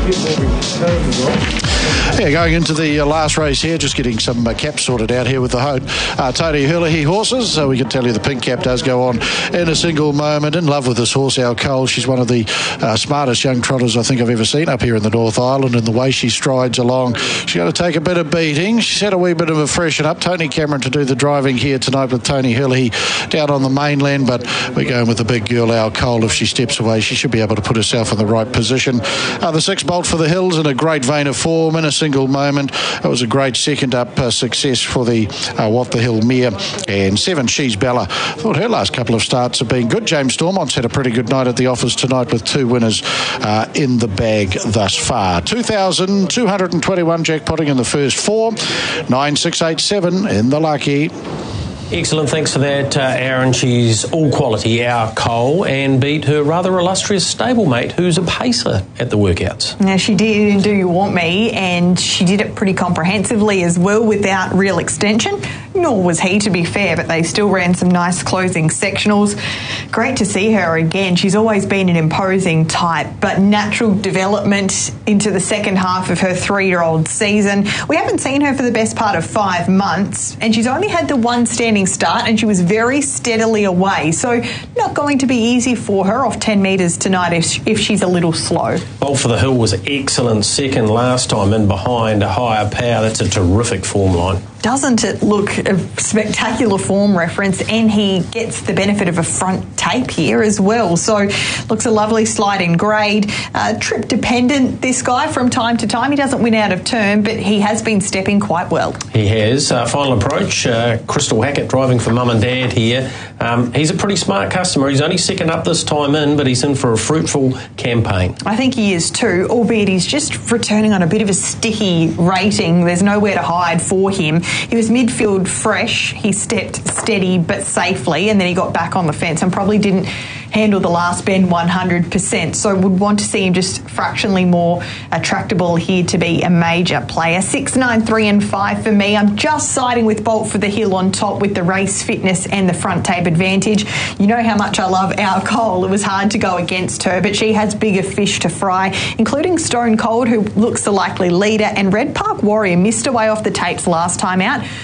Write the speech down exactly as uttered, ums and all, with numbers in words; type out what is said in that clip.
Yeah, going into the uh, last race here, just getting some uh, caps sorted out here with the Hone. Uh, Tony Hurley horses, so we can tell you the pink cap does go on in a single moment. In love with this horse, Our Cole. She's one of the uh, smartest young trotters I think I've ever seen up here in the North Island, and the way she strides along, she's going to take a bit of beating. She's had a wee bit of a freshen up. Tony Cameron to do the driving here tonight with Tony Hurley down on the mainland, but we're going with the big girl, Our Cole. If she steps away, she should be able to put herself in the right position. Uh, the six Bolt for the Hills in a great vein of form in a single moment. It was a great second up uh, success for the uh, What the Hill mare. And seven She's Bella. Thought her last couple of starts have been good. James Stormont's had a pretty good night at the office tonight with two winners uh, in the bag thus far. two thousand two hundred twenty-one jackpotting in the first four. nine six eight seven in the lucky. Excellent, thanks for that, uh, Aaron. She's all quality, Our Cole, and beat her rather illustrious stablemate, who's a pacer at the workouts. Now, she did in Do You Want Me, and she did it pretty comprehensively as well without real extension. Nor was he, to be fair, but they still ran some nice closing sectionals. Great to see her again. She's always been an imposing type, but natural development into the second half of her three-year-old season. We haven't seen her for the best part of five months, and she's only had the one standing start, and she was very steadily away. So not going to be easy for her off ten metres tonight if, if she's a little slow. Bolt for the Hill was excellent second last time in behind a higher power. That's a terrific form line. Doesn't it look a spectacular form reference, and he gets the benefit of a front tape here as well. So looks a lovely slide in grade. Uh, trip dependent, this guy, from time to time. He doesn't win out of turn, but he has been stepping quite well. He has. Uh, final approach, uh, Crystal Hackett driving for Mum and Dad here. Um, he's a pretty smart customer. He's only second up this time in, but he's in for a fruitful campaign. I think he is too, albeit he's just returning on a bit of a sticky rating. There's nowhere to hide for him. He was midfield fresh. He stepped steady but safely, and then he got back on the fence and probably didn't handle the last bend one hundred percent. So would want to see him just fractionally more attractable here to be a major player. six, nine, three and five for me. I'm just siding with Bolt for the Hill on top with the race fitness and the front tape advantage. You know how much I love Our Cole. It was hard to go against her, but she has bigger fish to fry, including Stone Cold, who looks the likely leader, and Red Park Warrior missed away off the tapes last time out.